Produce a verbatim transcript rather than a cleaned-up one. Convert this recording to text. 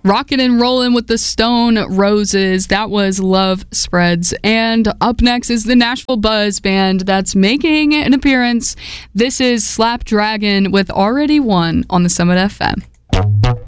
Rockin' and Rollin' with the Stone Roses. That was Love Spreads. And up next is the Nashville Buzz Band that's making an appearance. This is Slap Dragon with Already Won on the Summit F M.